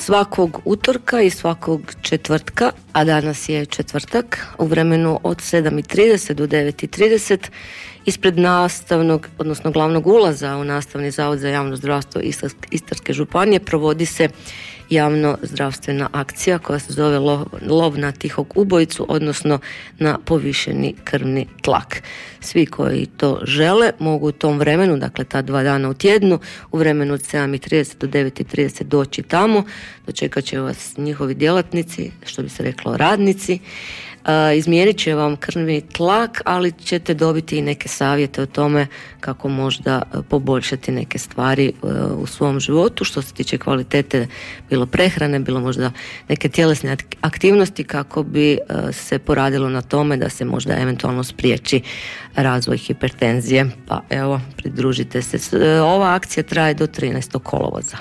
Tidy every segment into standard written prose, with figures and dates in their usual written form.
svakog utorka i svakog četvrtka, a danas je četvrtak, u vremenu od 7:30 do 9:30 ispred nastavnog, odnosno glavnog ulaza u Nastavni zavod za javno zdravstvo Istarske županije provodi se javno zdravstvena akcija koja se zove lov na tihog ubojicu, odnosno na povišeni krvni tlak. Svi koji to žele mogu u tom vremenu, dakle ta 2 dana u tjednu, u vremenu od 7:30 do 9:30 doći tamo, dočekat će vas njihovi djelatnici, što bi se reklo radnici, izmjerit će vam krvni tlak, ali ćete dobiti i neke savjete o tome kako možda poboljšati neke stvari u svom životu što se tiče kvalitete bilo prehrane, bilo možda neke tjelesne aktivnosti kako bi se poradilo na tome da se možda eventualno spriječi razvoj hipertenzije. Pa evo, pridružite se. Ova akcija traje do 13. kolovoza.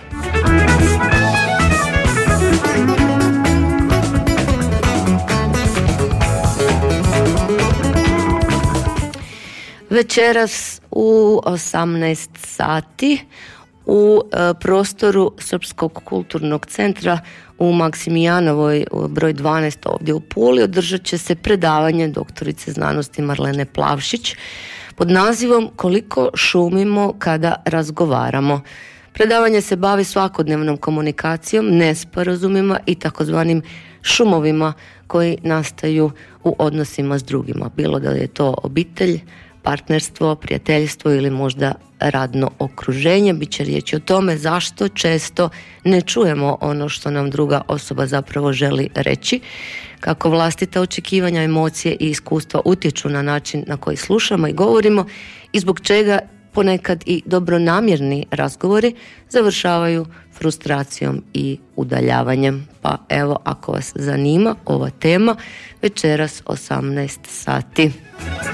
Večeras u 18 sati u prostoru Srpskog kulturnog centra u Maksimijanovoj broj 12 ovdje u Puli održat će se predavanje doktorice znanosti Marlene Plavšić pod nazivom Koliko šumimo kada razgovaramo. Predavanje se bavi svakodnevnom komunikacijom, nesporazumima i takozvanim šumovima koji nastaju u odnosima s drugima. Bilo da je to obitelj, partnerstvo, prijateljstvo ili možda radno okruženje. Biće riječi o tome zašto često ne čujemo ono što nam druga osoba zapravo želi reći, kako vlastita očekivanja, emocije i iskustva utječu na način na koji slušamo i govorimo i zbog čega ponekad i dobronamjerni razgovori završavaju frustracijom i udaljavanjem. Pa evo, ako vas zanima ova tema, večeras 18 sati.